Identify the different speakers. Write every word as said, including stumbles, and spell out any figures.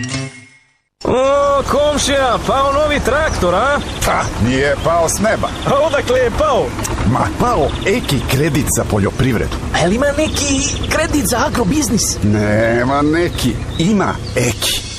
Speaker 1: O, komšija, pao novi traktor, a?
Speaker 2: Ha, nije pao s neba.
Speaker 1: A odakle je pao?
Speaker 2: Ma, pao Eki kredit za poljoprivredu.
Speaker 3: A jel ima neki kredit za agrobiznis?
Speaker 2: Nema neki, ima Eki.